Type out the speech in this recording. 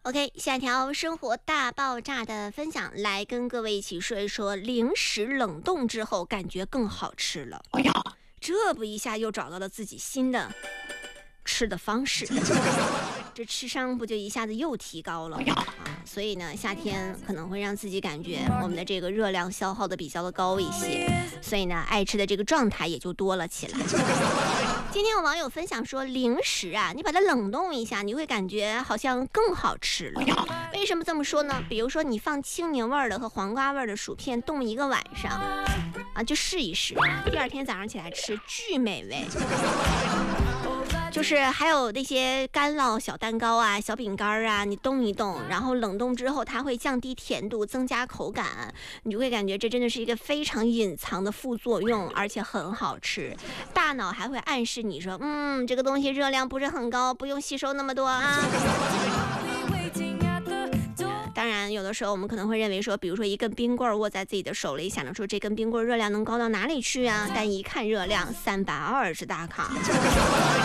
OK， 下条生活大爆炸的分享，来跟各位一起说一说零食冷冻之后感觉更好吃了。哎呀，这不一下又找到了自己新的吃的方式，这吃商不就一下子又提高了啊？所以呢，夏天可能会让自己感觉我们的这个热量消耗的比较的高一些，所以呢，爱吃的这个状态也就多了起来。今天有网友分享说，零食啊，你把它冷冻一下，你会感觉好像更好吃了。为什么这么说呢？比如说你放青柠味的和黄瓜味的薯片冻一个晚上啊，就试一试，第二天早上起来吃巨美味。就是还有那些干酪小蛋糕啊、小饼干啊，你冻一冻，然后冷冻之后，它会降低甜度，增加口感，你就会感觉这真的是一个非常隐藏的副作用，而且很好吃。大脑还会暗示你说，这个东西热量不是很高，不用吸收那么多啊。当然有的时候我们可能会认为说，比如说一根冰棍握在自己的手里，想着说这根冰棍热量能高到哪里去啊，但一看热量320大卡。